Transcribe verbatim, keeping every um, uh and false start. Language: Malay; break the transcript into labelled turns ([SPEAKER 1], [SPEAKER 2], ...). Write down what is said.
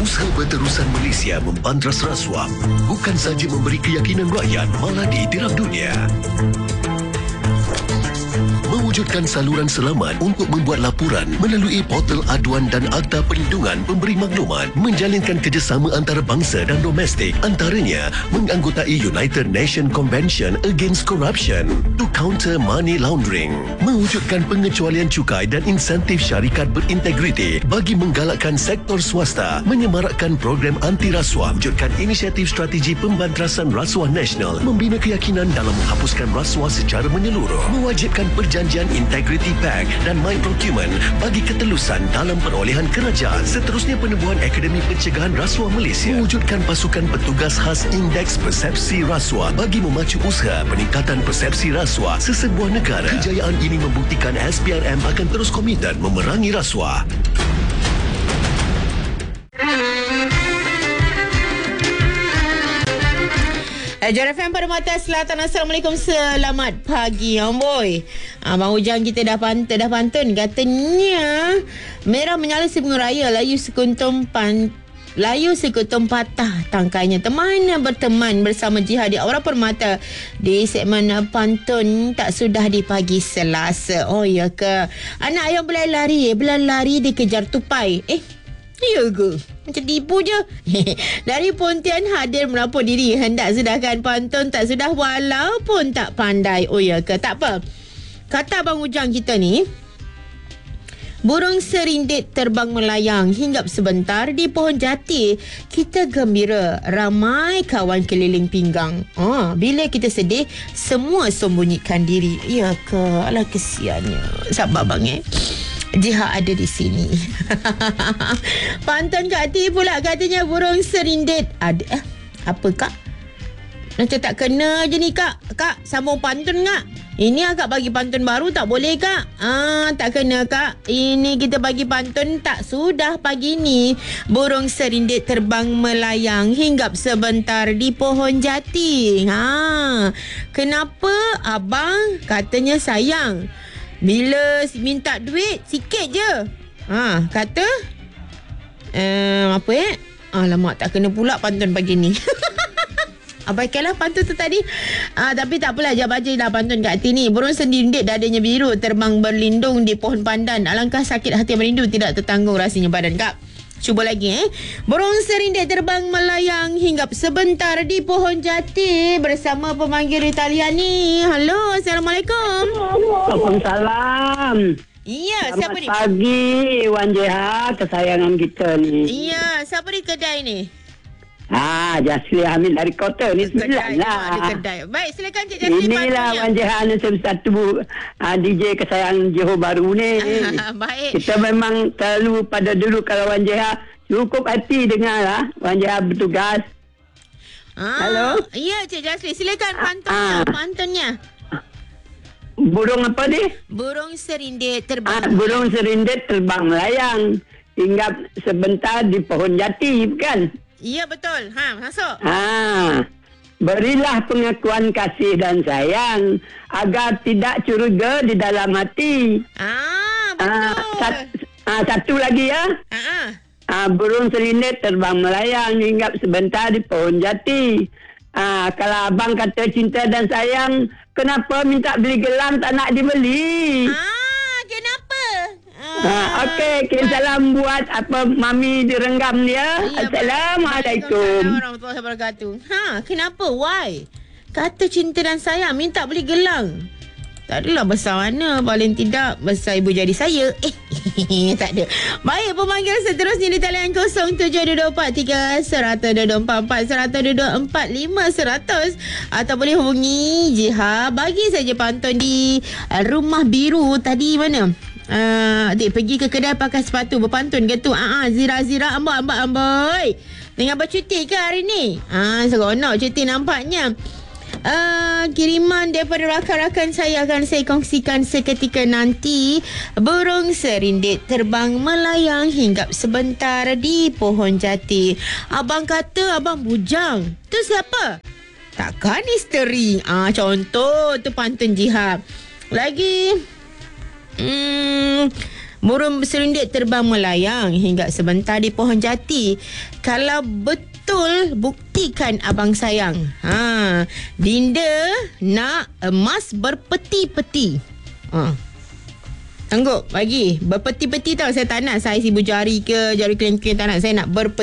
[SPEAKER 1] Usaha Berterusan Malaysia membantras rasuah bukan sahaja memberi keyakinan rakyat, malah diktiraf dunia. Mewujudkan saluran selamat untuk membuat laporan melalui portal aduan dan Akta Perlindungan Pemberi Maklumat, menjalinkan kerjasama antarabangsa dan domestik, antaranya menganggotai United Nations Convention Against Corruption to counter money laundering, mewujudkan pengecualian cukai dan insentif syarikat berintegriti bagi menggalakkan sektor swasta, menyemarakkan program anti rasuah, wujudkan inisiatif strategi pembantrasan rasuah nasional, membina keyakinan dalam menghapuskan rasuah secara menyeluruh, mewajibkan perjanjian Integrity Pact dan My Procurement bagi ketelusan dalam perolehan kerajaan. Seterusnya, penubuhan Akademi Pencegahan Rasuah Malaysia, mewujudkan pasukan petugas khas Indeks Persepsi Rasuah bagi memacu usaha peningkatan persepsi rasuah sesebuah negara. Kejayaan ini membuktikan S P R M akan terus komited memerangi rasuah.
[SPEAKER 2] Jar F M Permata Selatan. Assalamualaikum, selamat pagi amboi. Abang Ujang kita dah pantun, dah pantun katanya merah menyala si bunga raya, layu sekuntum pan layu sekuntum patah tangkainya. Teman berteman bersama Jihad di Aura Permata di segmen pantun tak sudah di pagi Selasa. Oh ya ke? Anak ayam berlari, berlari dikejar tupai. Eh, ya ke? Macam tipu je. Dari Pontian hadir melapor diri, hendak sudahkan pantun tak sudah walaupun tak pandai. Oh ya ke? Tak apa. Kata Abang Ujang kita ni, burung serindit terbang melayang, hinggap sebentar di pohon jati. Kita gembira, ramai kawan keliling pinggang. Ah, bila kita sedih, semua sembunyikan diri. Ya ke? Alah kesiannya. Sabar bang eh. Jihad ada di sini. Pantun Kak Ti pula katanya burung serindit ada. Eh, apa Kak? Macam tak kena je ni Kak. Kak, sambung pantun Kak. Ini agak bagi pantun baru, tak boleh Kak? Ah, tak kena Kak. Ini kita bagi pantun tak sudah pagi ni. Burung serindit terbang melayang, hinggap sebentar di pohon jati. Ha, kenapa abang katanya sayang? Bila minta duit sikit je. Ha, kata um, apa eh? Alamak, tak kena pula pantun pagi ni. Abaikanlah pantun tu tadi. Ah, tapi tak apalah, jawab aja dah pantun kat hati ni. Burung serindit dadanya biru, terbang berlindung di pohon pandan. Alangkah sakit hati merindu, tidak tertanggung rasanya badan Kak. Cuba lagi eh. Burung serindit terbang melayang, hinggap sebentar di pohon jati bersama pemanggil di talian ni. Halo, Assalamualaikum.
[SPEAKER 3] Waalaikumsalam.
[SPEAKER 2] Iya,
[SPEAKER 3] selamat
[SPEAKER 2] siapa ni?
[SPEAKER 3] Selamat pagi Wan Jeha, kesayangan kita ni.
[SPEAKER 2] Iya, siapa di kedai ni?
[SPEAKER 3] Ah, Jasri Hamid dari kota ni. Sembilan lah.
[SPEAKER 2] Ada kedai. Baik, silakan Cik Jasri.
[SPEAKER 3] Inilah Wan Jeha ni satu uh, D J kesayangan Johor Baru ni.
[SPEAKER 2] Baik.
[SPEAKER 3] Kita memang selalu pada dulu kalau Wan Jeha cukup hati dengar lah Wan Jeha bertugas.
[SPEAKER 2] Ah,
[SPEAKER 3] halo.
[SPEAKER 2] Ya Cik Jasri, silakan pantunnya.
[SPEAKER 3] Ah.
[SPEAKER 2] Pantunnya.
[SPEAKER 3] Burung apa ni?
[SPEAKER 2] Burung serindit
[SPEAKER 3] Ah,
[SPEAKER 2] terbang.
[SPEAKER 3] burung serindit terbang melayang, hinggap sebentar di pohon jati, bukan?
[SPEAKER 2] Ya betul. Ha, masuk.
[SPEAKER 3] Ah, berilah pengakuan kasih dan sayang agar tidak curiga di dalam hati.
[SPEAKER 2] Ah,
[SPEAKER 3] Ah,
[SPEAKER 2] betul.
[SPEAKER 3] sat, ah, satu lagi ya.
[SPEAKER 2] Ah, ah.
[SPEAKER 3] Ah, burung serindit terbang melayang, hinggap sebentar di pohon jati. Ah, kalau abang kata cinta dan sayang, kenapa minta beli gelang tak nak dibeli?
[SPEAKER 2] Ah, kenapa?
[SPEAKER 3] Ah, okey, kirim salam buat apa mami direnggam dia.
[SPEAKER 2] Ya,
[SPEAKER 3] Assalamualaikum.
[SPEAKER 2] Waalaikumsalam warahmatullahi wabarakatuh. Ha, kenapa? Why? Kata cinta dan sayang, minta beli gelang. Tak adalah besar mana. Paling tidak besar ibu jadi saya. Eh, tak ada. Baik, pemanggil seterusnya di talian kosong tujuh dua dua empat tiga seratus dua dua empat empat seratus dua dua empat lima seratus atau boleh hubungi Jiha. Bagi saja pantun di uh, Rumah Biru tadi mana? Uh, adik pergi ke kedai pakai sepatu berpantun ke tu. Ah, uh, zira-zira ambak ambak amboi. Tengah bercuti ke hari ni? Ah, seronok cuti nampaknya. Uh, kiriman daripada rakan-rakan saya akan saya kongsikan seketika nanti. Burung serindit terbang melayang, hinggap sebentar di pohon jati. Abang kata abang bujang. Tu siapa? Takkan isteri. Ah, contoh tu pantun Jihad. Lagi Hmm, Burung serundit terbang melayang hingga sebentar di pohon jati. Kalau betul, buktikan abang sayang. Ha, Dinda nak emas berpeti-peti. Ha. Sanggup bagi berpeti-peti tau. Saya tak nak saiz ibu jari ke jari kelingking, tak nak. Saya nak berpeti